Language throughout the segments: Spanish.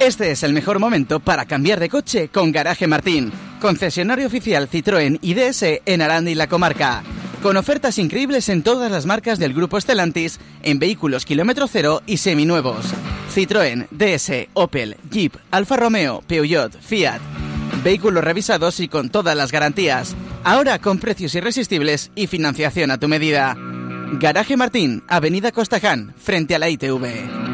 Este es el mejor momento para cambiar de coche con Garaje Martín, concesionario oficial Citroën y DS en Aranda y la comarca. Con ofertas increíbles en todas las marcas del grupo Stellantis, en vehículos kilómetro cero y seminuevos. Citroën, DS, Opel, Jeep, Alfa Romeo, Peugeot, Fiat. Vehículos revisados y con todas las garantías. Ahora con precios irresistibles y financiación a tu medida. Garaje Martín, Avenida Costaján, frente a la ITV.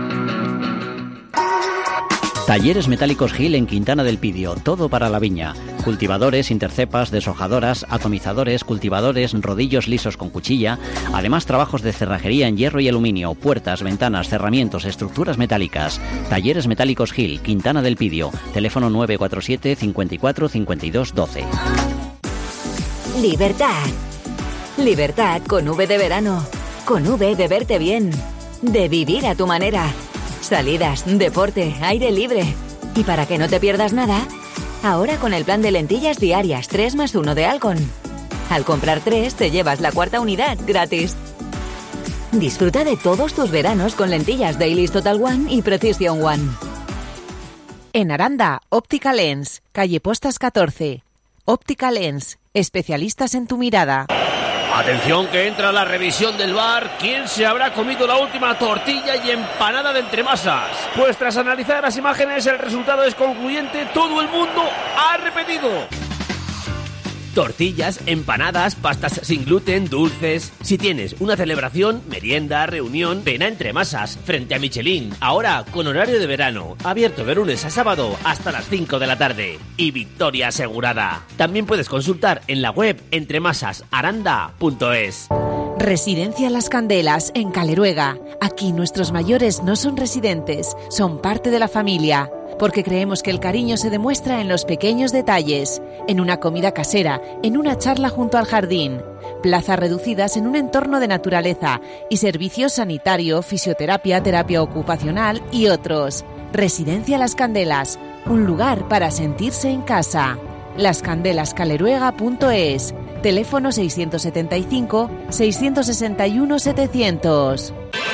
Talleres Metálicos Gil en Quintana del Pidio, todo para la viña. Cultivadores, intercepas, deshojadoras, atomizadores, cultivadores, rodillos lisos con cuchilla. Además, trabajos de cerrajería en hierro y aluminio, puertas, ventanas, cerramientos, estructuras metálicas. Talleres Metálicos Gil, Quintana del Pidio. Teléfono 947 54 52 12. Libertad. Libertad con V de verano. Con V de verte bien. De vivir a tu manera. Salidas, deporte, aire libre. Y para que no te pierdas nada, ahora con el plan de lentillas diarias 3+1 de Alcon. Al comprar 3 te llevas la cuarta unidad gratis. Disfruta de todos tus veranos con lentillas Dailies Total One y Precision One. En Aranda, Óptica Lens, calle Postas 14. Óptica Lens, especialistas en tu mirada. Atención que entra la revisión del VAR. ¿Quién se habrá comido la última tortilla y empanada de entremasas? Pues tras analizar las imágenes el resultado es concluyente. Todo el mundo ha repetido. Tortillas, empanadas, pastas sin gluten, dulces. Si tienes una celebración, merienda, reunión, ven a Entremasas, frente a Michelin. Ahora con horario de verano, abierto de lunes a sábado hasta las 5 de la tarde. Y victoria asegurada. También puedes consultar en la web entremasasaranda.es. Residencia Las Candelas, en Caleruega. Aquí nuestros mayores no son residentes, son parte de la familia. Porque creemos que el cariño se demuestra en los pequeños detalles, en una comida casera, en una charla junto al jardín, plazas reducidas en un entorno de naturaleza y servicios sanitario, fisioterapia, terapia ocupacional y otros. Residencia Las Candelas, un lugar para sentirse en casa. lascandelascaleruega.es, teléfono 675 661 700.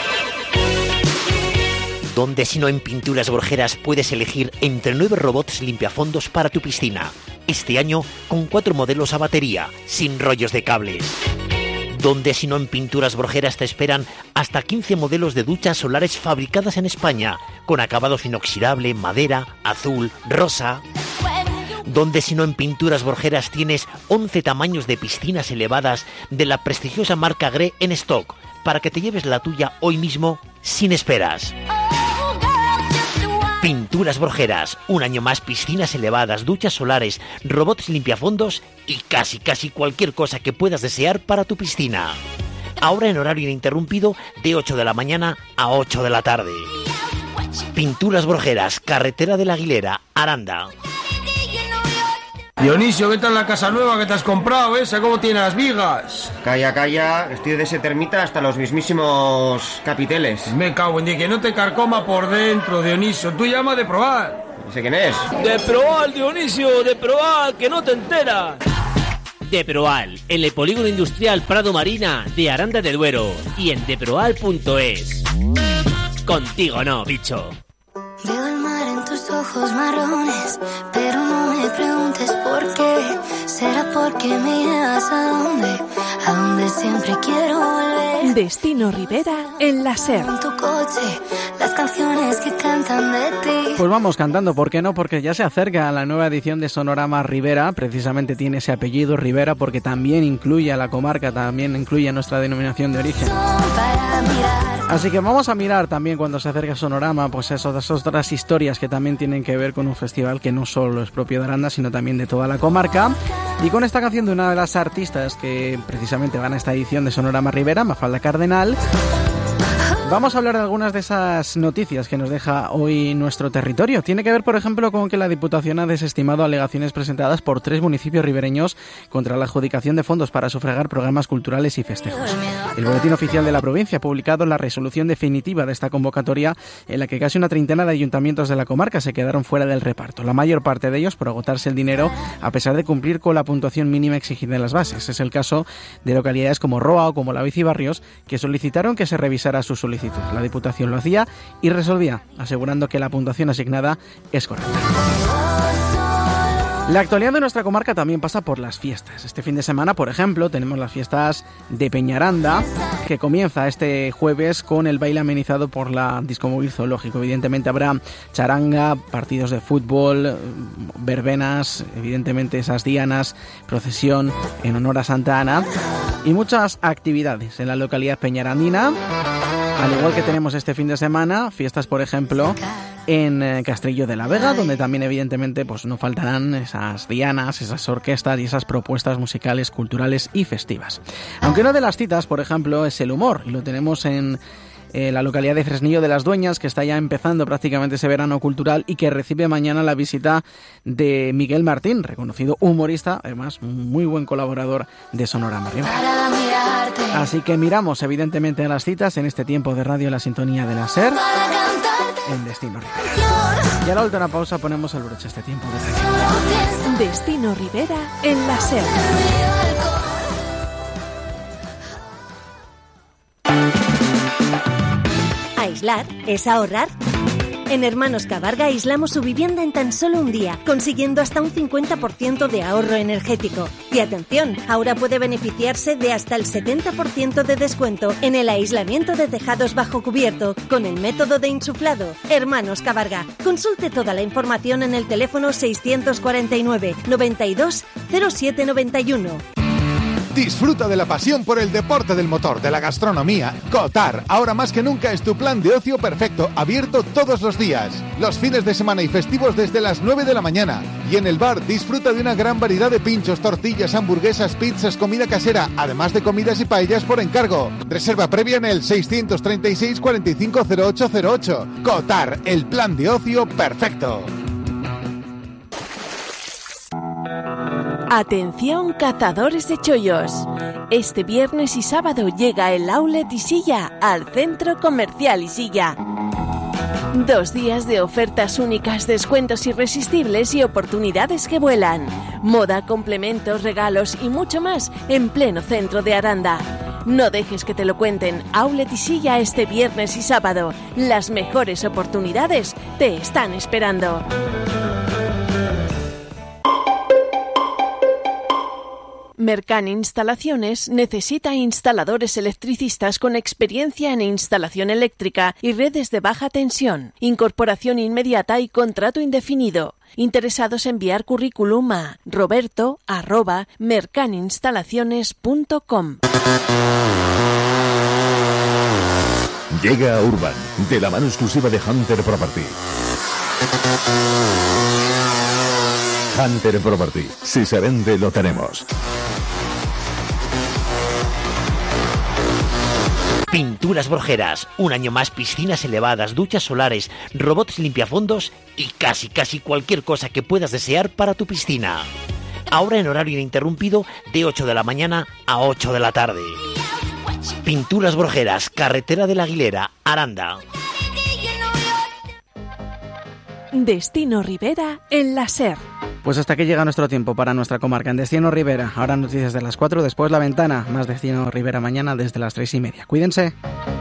Donde si no en Pinturas Borjeras puedes elegir entre 9 robots limpiafondos para tu piscina. Este año con 4 modelos a batería, sin rollos de cables. Donde si no en Pinturas Borjeras te esperan hasta 15 modelos de duchas solares fabricadas en España, con acabados inoxidable, madera, azul, rosa. Donde si no en Pinturas Borjeras tienes 11 tamaños de piscinas elevadas de la prestigiosa marca Gré en stock, para que te lleves la tuya hoy mismo sin esperas. Pinturas Borjeras, un año más piscinas elevadas, duchas solares, robots limpiafondos y casi cualquier cosa que puedas desear para tu piscina. Ahora en horario ininterrumpido de 8 de la mañana a 8 de la tarde. Pinturas Borjeras, carretera de la Aguilera, Aranda. Dionisio, ¿qué tal la casa nueva que te has comprado? ¿Esa cómo tiene las vigas? Calla, estoy de ese termita hasta los mismísimos capiteles. Me cago en Dios, que no te carcoma por dentro, Dionisio. Tú llama de probar. ¿Ese quién es? De Proal, Dionisio, de Proal, que no te enteras. De Proal, en el polígono industrial Prado Marina de Aranda de Duero y en deproal.es. Contigo no, bicho. Veo el mar en tus ojos marrones, pero no me preguntes por qué. Será porque me llevas a donde siempre quiero volver. Destino Rivera en la SER. En tu coche, las canciones que cantan de ti. Pues vamos cantando, ¿por qué no? Porque ya se acerca la nueva edición de Sonorama Rivera. Precisamente tiene ese apellido Rivera porque también incluye a la comarca, también incluye a nuestra denominación de origen. Así que vamos a mirar también cuando se acerca Sonorama, pues esas otras historias que también tienen que ver con un festival que no solo es propio de Aranda, sino también de toda la comarca. Y con esta canción de una de las artistas que precisamente van a esta edición de Sonorama Rivera, Mafalda Cardenal, vamos a hablar de algunas de esas noticias que nos deja hoy nuestro territorio. Tiene que ver, por ejemplo, con que la Diputación ha desestimado alegaciones presentadas por 3 municipios ribereños contra la adjudicación de fondos para sufragar programas culturales y festejos. El Boletín Oficial de la Provincia ha publicado la resolución definitiva de esta convocatoria, en la que casi una treintena de ayuntamientos de la comarca se quedaron fuera del reparto. La mayor parte de ellos por agotarse el dinero, a pesar de cumplir con la puntuación mínima exigida en las bases. Es el caso de localidades como Roa o como La Bici Barrios, que solicitaron que se revisara su solicitud solicitud. La Diputación lo hacía y resolvía, asegurando que la puntuación asignada es correcta. La actualidad de nuestra comarca también pasa por las fiestas. Este fin de semana, por ejemplo, tenemos las fiestas de Peñaranda, que comienza este jueves con el baile amenizado por la Discomóvil Zoológico. Evidentemente habrá charanga, partidos de fútbol, verbenas, evidentemente esas dianas, procesión en honor a Santa Ana y muchas actividades en la localidad peñarandina. Al igual que tenemos este fin de semana, fiestas, por ejemplo, en Castrillo de la Vega, donde también evidentemente pues no faltarán esas dianas, esas orquestas y esas propuestas musicales, culturales y festivas. Aunque una de las citas, por ejemplo, es el humor, y lo tenemos en la localidad de Fresnillo de las Dueñas, que está ya empezando prácticamente ese verano cultural y que recibe mañana la visita de Miguel Martín, reconocido humorista, además muy buen colaborador de Sonorama Rivera. Así que miramos evidentemente a las citas en este tiempo de radio en la sintonía de la SER en Destino Rivera. Y a la última pausa ponemos el broche a este tiempo de radio. Destino Rivera en la SER. Aislar es ahorrar. En Hermanos Cabarga aislamos su vivienda en tan solo un día, consiguiendo hasta un 50% de ahorro energético. Y atención, ahora puede beneficiarse de hasta el 70% de descuento en el aislamiento de tejados bajo cubierto con el método de insuflado. Hermanos Cabarga. Consulte toda la información en el teléfono 649 92 0791. Disfruta de la pasión por el deporte del motor, de la gastronomía. Cotar, ahora más que nunca es tu plan de ocio perfecto, abierto todos los días. Los fines de semana y festivos desde las 9 de la mañana. Y en el bar disfruta de una gran variedad de pinchos, tortillas, hamburguesas, pizzas, comida casera, además de comidas y paellas por encargo. Reserva previa en el 636 450808. Cotar, el plan de ocio perfecto. Atención cazadores de chollos. Este viernes y sábado llega el Outlet Isilla al Centro Comercial Isilla. 2 días de ofertas únicas, descuentos irresistibles y oportunidades que vuelan. Moda, complementos, regalos y mucho más en pleno centro de Aranda. No dejes que te lo cuenten. Outlet Isilla este viernes y sábado. Las mejores oportunidades te están esperando. Mercan Instalaciones necesita instaladores electricistas con experiencia en instalación eléctrica y redes de baja tensión, incorporación inmediata y contrato indefinido. Interesados en enviar currículum a roberto@mercaninstalaciones.com. Llega a Urban, de la mano exclusiva de Hunter Property. Hunter Property. Si se vende, lo tenemos. Pinturas Borgeras. Un año más, piscinas elevadas, duchas solares, robots limpiafondos y casi cualquier cosa que puedas desear para tu piscina. Ahora en horario ininterrumpido de 8 de la mañana a 8 de la tarde. Pinturas Borgeras, carretera de la Aguilera, Aranda. Destino Rivera en la SER. Pues hasta aquí llega nuestro tiempo para nuestra comarca en Destino Rivera. Ahora noticias de las 4, después La Ventana. Más Destino Rivera mañana desde las 3:30. Cuídense.